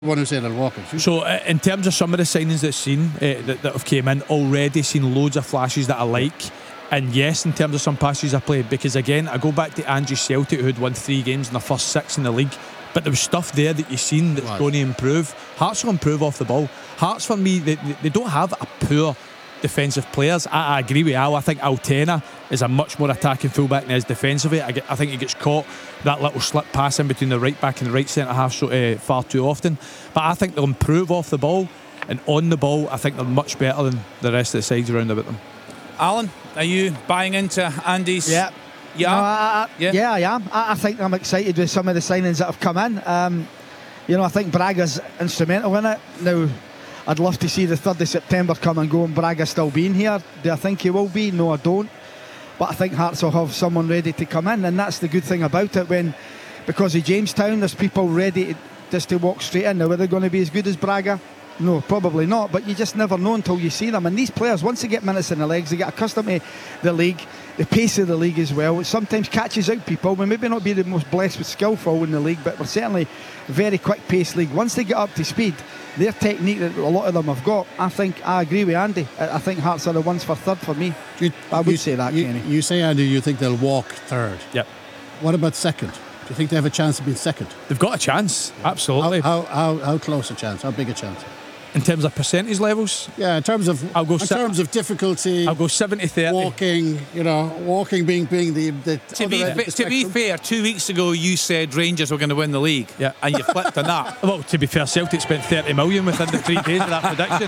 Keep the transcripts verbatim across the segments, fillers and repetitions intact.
One who's saying they'll walk it. So uh, in terms of some of the signings that's seen uh, that, that have came in already, seen loads of flashes that I like. And yes, in terms of some passes I played, because again, I go back to Angie Celtic, who had won three games in the first six in the league, but there was stuff there that you've seen that's right. going to improve. Hearts will improve off the ball. Hearts, for me, they, they don't have a poor defensive players. I, I agree with Al. I think Altena is a much more attacking fullback than he is defensively. I, get, I think he gets caught that little slip pass in between the right back and the right centre half so, uh, far too often. But I think they'll improve off the ball, and on the ball I think they're much better than the rest of the sides around about them. Alan, are you buying into Andy's? Yeah. Yeah, no, I, I, yeah. yeah, I am. I, I think I'm excited with some of the signings that have come in. Um, you know, I think Braga's instrumental in it. Now, I'd love to see the third of September come and go and Braga still being here. Do I think he will be? No, I don't. But I think Hearts will have someone ready to come in, and that's the good thing about it. When, because of Jamestown, there's people ready to, just to walk straight in. Now, are they going to be as good as Braga? No, probably not, but you just never know until you see them. And these players, once they get minutes in the legs, they get accustomed to the league, the pace of the league as well. It sometimes catches out people. We maybe not be the most blessed with skillful in the league, but we're certainly a very quick pace league. Once they get up to speed, their technique that a lot of them have got, I think, I agree with Andy. I think Hearts are the ones for third for me. You, I would you, say that, you, Kenny. You say, Andy, you think they'll walk third. Yep. What about second? Do you think they have a chance of being second? They've got a chance, absolutely. How, how, how, how close a chance? How big a chance? In terms of percentage levels, yeah, in terms of I'll go in se- terms of difficulty, I'll go seventy thirty. Walking, you know, walking being being the, the to be fa- to be fair, two weeks ago you said Rangers were going to win the league, yeah, and you flipped on that. Well, to be fair, Celtic spent thirty million within the three days of that prediction.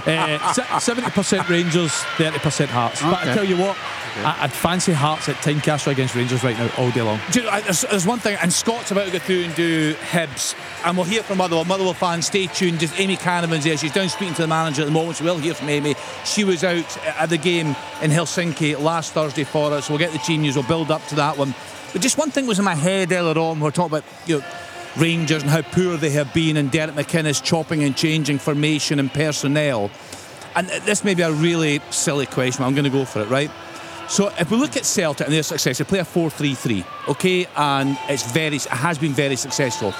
uh, seventy percent Rangers, thirty percent Hearts. Okay. But I tell you what, okay. I, I'd fancy Hearts at Tynecastle against Rangers right now all day long. Do you know, there's, there's one thing, and Scott's about to go through and do Hibs, and we'll hear from Motherwell. Motherwell fans, stay tuned. Just Amy Canavan's there. She's down speaking to the manager at the moment, so we'll hear from Amy. She was out at the game in Helsinki last Thursday for us, so we'll get the team news, we'll build up to that one. But just one thing was in my head earlier on, we were talking about, you know, Rangers and how poor they have been, and Derek McInnes chopping and changing formation and personnel. And this may be a really silly question, but I'm going to go for it, right? So if we look at Celtic and their success, they play a four three three, okay, and it's very, it has been very successful.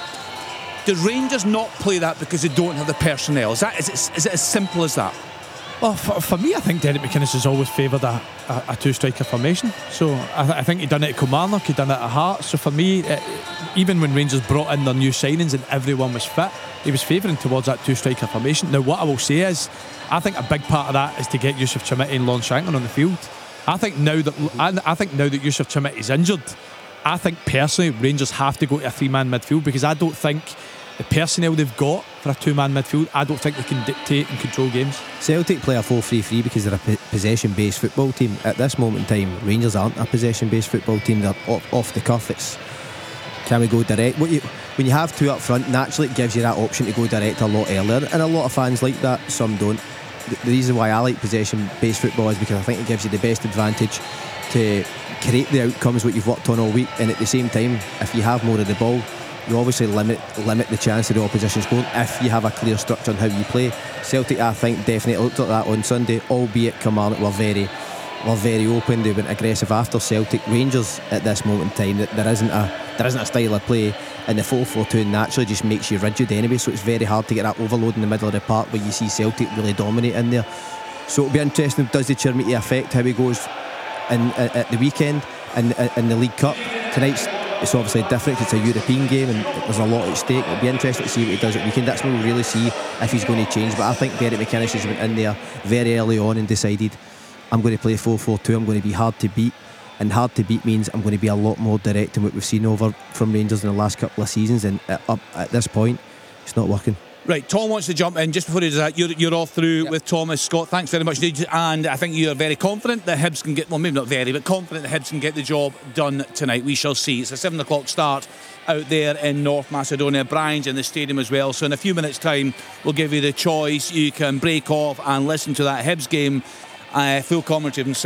Do Rangers not play that because they don't have the personnel? Is that is it, is it as simple as that? Well, for, for me, I think Derek McInnes has always favoured a, a, a two-striker formation. So I, th- I think he'd done it at Kilmarnock, he'd done it at Hearts. So for me, it, even when Rangers brought in their new signings and everyone was fit, he was favouring towards that two-striker formation. Now, what I will say is, I think a big part of that is to get Yusuf Chamiti and Lon Shanklin on the field. I think now that I, I think now that Yusuf Chamiti is injured, I think personally Rangers have to go to a three-man midfield, because I don't think the personnel they've got for a two-man midfield, I don't think they can dictate and control games. Celtic play a four three three because they're a possession-based football team. At this moment in time, Rangers aren't a possession-based football team. They're off, off the cuff. It's, can we go direct? What you, when you have two up front, naturally it gives you that option to go direct a lot earlier, and a lot of fans like that, some don't. The, the reason why I like possession-based football is because I think it gives you the best advantage to create the outcomes what you've worked on all week, and at the same time, if you have more of the ball, you obviously limit limit the chance of the opposition scoring if you have a clear structure on how you play. Celtic, I think, definitely looked at that on Sunday, albeit Kilmarnock were very were very open, they went aggressive after Celtic. Rangers at this moment in time, there isn't a there isn't a style of play, and the four four two naturally just makes you rigid anyway, so it's very hard to get that overload in the middle of the park where you see Celtic really dominate in there. So it'll be interesting, does the Chermiti affect how he goes in, in, at the weekend in, in the League Cup? Tonight's it's obviously different, it's a European game and there's a lot at stake. It'll be interesting to see what he does at weekend. That's when we really see if he's going to change. But I think Derek McInnes has went in there very early on and decided, I'm going to play four four two, I'm going to be hard to beat, and hard to beat means I'm going to be a lot more direct than what we've seen over from Rangers in the last couple of seasons, and up at this point it's not working. Right, Tom wants to jump in. Just before he does that, you're, you're all through yep. with Thomas. Scott, thanks very much indeed. And I think you're very confident that Hibs can get, well, maybe not very, but confident that Hibs can get the job done tonight. We shall see. It's a seven o'clock start out there in North Macedonia. Brian's in the stadium as well. So in a few minutes' time, we'll give you the choice. You can break off and listen to that Hibs game, uh, full commentary from